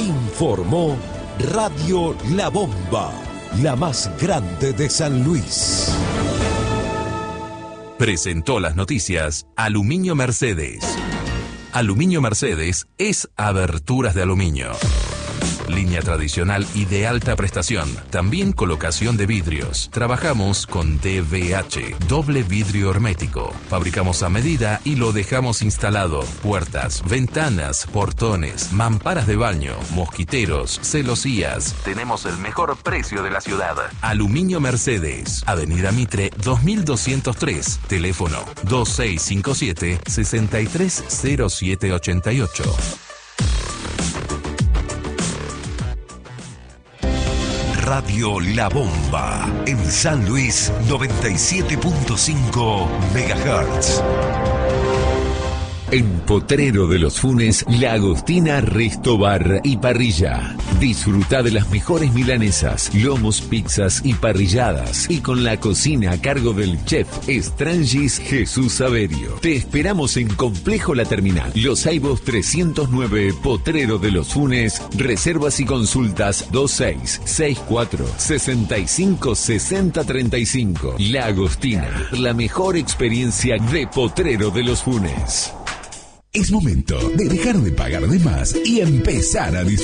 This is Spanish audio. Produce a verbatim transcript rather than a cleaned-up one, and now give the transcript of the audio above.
Informó Radio La Bomba, la más grande de San Luis. Presentó las noticias Aluminio Mercedes. Aluminio Mercedes es aberturas de aluminio. Línea tradicional y de alta prestación. También colocación de vidrios. Trabajamos con D V H, doble vidrio hermético. Fabricamos a medida y lo dejamos instalado. Puertas, ventanas, portones, mamparas de baño, mosquiteros, celosías. Tenemos el mejor precio de la ciudad. Aluminio Mercedes. Avenida Mitre dos mil doscientos tres. Teléfono dos seis cinco siete, seis tres cero siete ocho ocho. Radio La Bomba, en San Luis noventa y siete punto cinco megahertz. En Potrero de los Funes, La Agostina Resto Bar y Parrilla. Disfruta de las mejores milanesas, lomos, pizzas y parrilladas. Y con la cocina a cargo del chef Estrangis Jesús Saverio. Te esperamos en Complejo La Terminal, Los Aibos trescientos nueve, Potrero de los Funes. Reservas y consultas dos seis seis cuatro, seis cinco, seis cero tres cinco. La Agostina, la mejor experiencia de Potrero de los Funes. Es momento de dejar de pagar de más y empezar a disfrutar.